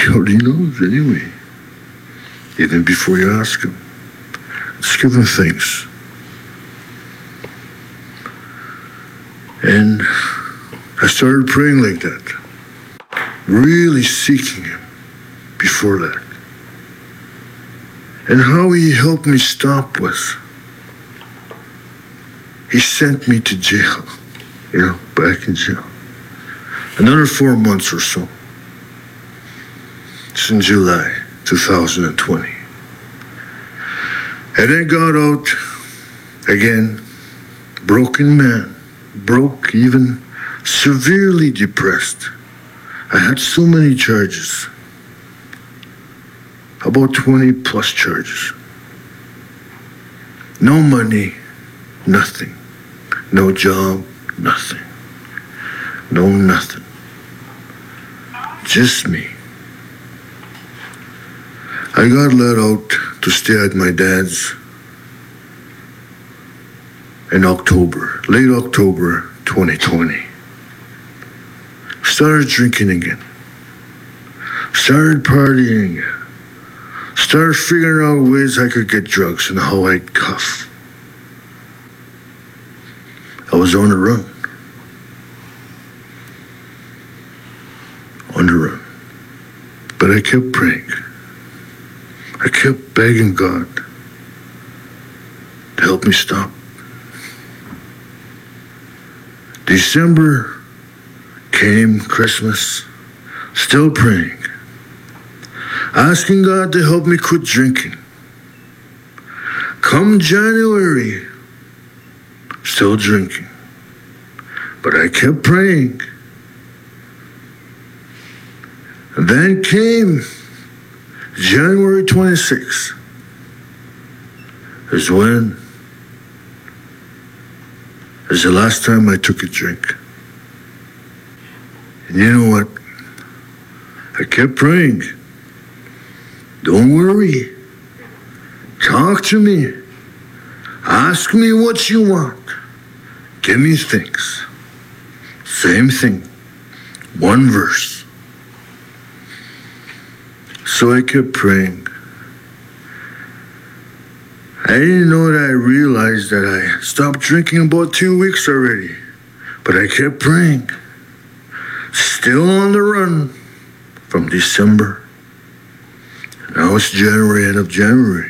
He already knows anyway. Even before you ask him. Just give him thanks. And I started praying like that. Really seeking him before that. And how he helped me stop was he sent me to jail. Back in jail. Another 4 months or so. It's in July 2020. And I got out again, broken man, broke, even severely depressed. I had so many charges, about 20 plus charges. No money, nothing. No job, nothing. No nothing. Just me. I got let out to stay at my dad's in October, late October 2020. Started drinking again. Started partying again. Started figuring out ways I could get drugs and how I'd cuff. I was on the run. On the run. But I kept praying. I kept begging God to help me stop. December came, Christmas, still praying, asking God to help me quit drinking. Come January, still drinking. But I kept praying. And then came January 26th is the last time I took a drink. And you know what? I kept praying. Don't worry. Talk to me. Ask me what you want. Give me things. Same thing. One verse. So I kept praying. I didn't know that I realized that I stopped drinking about 2 weeks already. But I kept praying. Still on the run from December. Now it's January, end of January.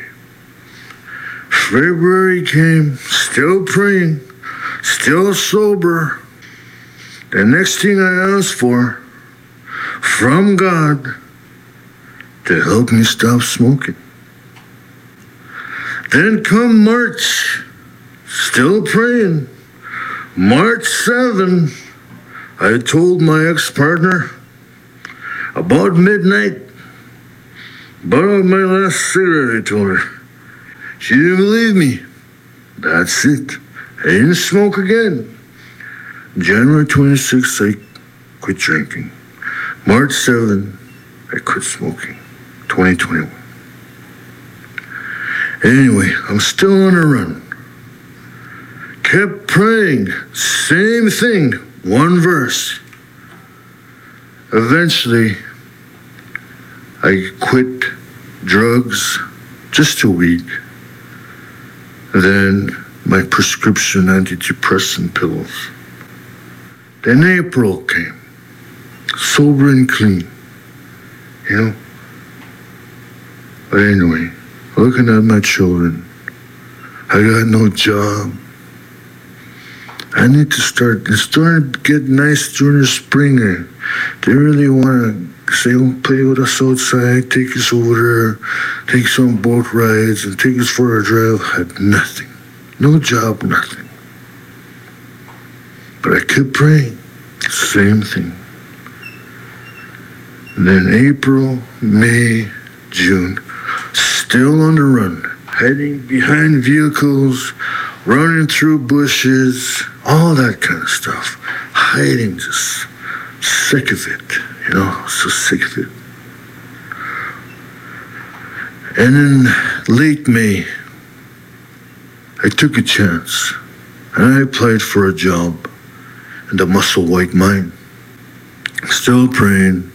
February came, still praying, still sober. The next thing I asked for from God to help me stop smoking. Then come March, still praying. March 7, I told my ex-partner about midnight, about my last cigarette, I told her. She didn't believe me. That's it. I didn't smoke again. January 26th, I quit drinking. March 7, I quit smoking. 2021. Anyway, I'm still on a run. Kept praying. Same thing. One verse. Eventually, I quit drugs, just a week. Then my prescription antidepressant pills. Then April came. Sober and clean. But anyway, looking at my children, I got no job. I need to start. It's starting to get nice during the spring. They really want to say, play with us outside, take us over there, take some boat rides, and take us for a drive. Had nothing. No job, nothing. But I kept praying. Same thing. And then April, May, June, still on the run, hiding behind vehicles, running through bushes, all that kind of stuff. Hiding, just sick of it, so sick of it. And in late May, I took a chance and I applied for a job in the Musselwhite mine. Still praying,